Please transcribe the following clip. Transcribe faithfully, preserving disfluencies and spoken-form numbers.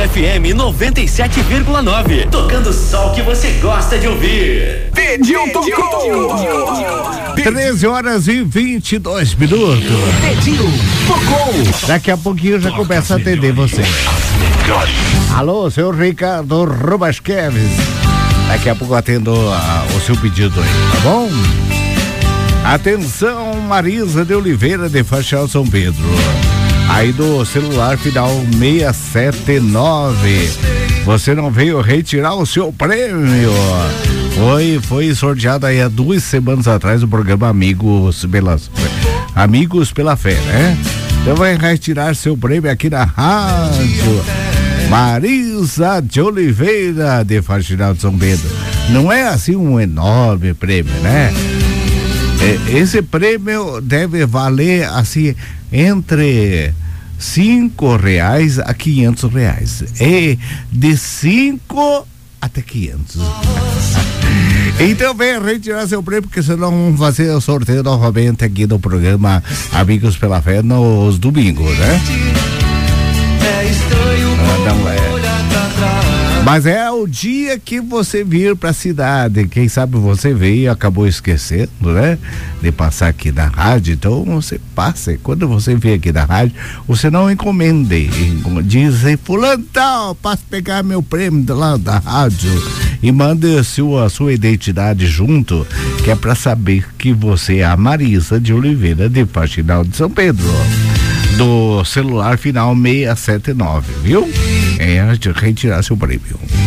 F M noventa e sete vírgula nove. Tocando só o que você gosta de ouvir. Pediu, tocou. treze horas e vinte e dois minutos. Pediu, tocou. Daqui a pouquinho já começa a atender você. Alô, seu Ricardo Rubasqueves. Daqui a pouco eu atendo a, o seu pedido aí, tá bom? Atenção, Marisa de Oliveira de Fachal São Pedro. Aí do celular final seis sete nove. Você não veio retirar o seu prêmio? Foi, foi sorteado aí há duas semanas atrás o programa Amigos pela, Amigos pela Fé, né? Então vai retirar seu prêmio aqui na rádio. Marisa de Oliveira de Faxinal de São Pedro. Não é assim um enorme prêmio, né? É, esse prêmio deve valer assim entre cinco reais a quinhentos reais. E de cinco até quinhentos. Então venha retirar seu prêmio, porque senão vamos fazer o sorteio novamente aqui no programa Amigos pela Fé nos domingos, né? É estranho ah, não é. olhar pra trás. Mas é o dia que você vir pra cidade. Quem sabe você veio e acabou esquecendo, né? De passar aqui na rádio. Então você passa. Quando você vem aqui na rádio, você não encomende. Diz, fulano tal, passa pegar meu prêmio de lá da rádio. E manda a sua, a sua identidade junto, que é pra saber que você é a Marisa de Oliveira de Faxinal de São Pedro. Do celular final seis sete nove, viu? É, retirar seu prêmio.